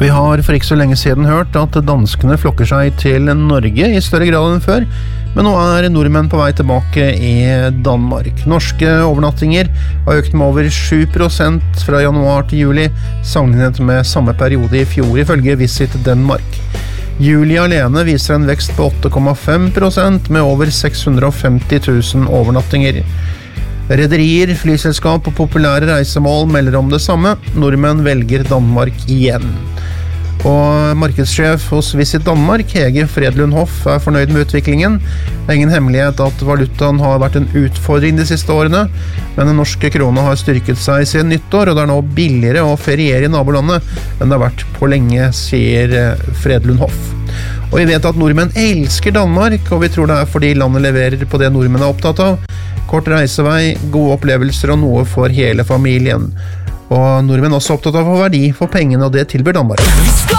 Vi har for ikke så lenge siden hørt at danskene flokker seg til Norge i større grad enn før, men nå er nordmenn på vei tilbake i Danmark. Norske overnattinger har økt med over 7% fra januar til juli, sammenlignet med samme periode i fjor, ifølge Visit Denmark. Juli alene viser en vekst på 8,5% med over 650 000 overnattinger. Rederier, flyselskap og populære reisemål melder om det samme. Nordmenn velger Danmark igjen. Og markedssjef hos Visit Danmark, Hege Fredlund Hoff, er fornøyd med utviklingen. Det er ingen hemmelighet at valutaen har vært en utfordring de siste årene, men den norske krona har styrket seg siden nyttår, og det er nå billigere å feriere i nabolandet enn det har vært på lenge, sier Fredlund Hoff. Og vi vet at nordmenn elsker Danmark, og vi tror det er fordi landet leverer på det nordmenn er opptatt av. Kort reisevei, gode opplevelser og noe for hele familien. Og nordmenn er også opptatt av å få verdi for pengene, og det tilbyr Danmark.